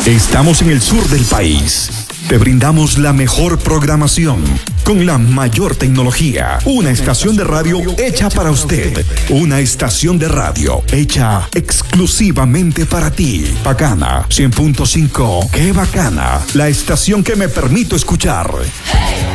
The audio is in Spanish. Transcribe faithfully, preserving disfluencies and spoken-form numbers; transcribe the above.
Estamos en el sur del país. Te brindamos la mejor programación con la mayor tecnología. Una estación de radio hecha para usted. Una estación de radio hecha exclusivamente para ti. Bacana cien punto cinco. ¡Qué bacana! La estación que me permito escuchar.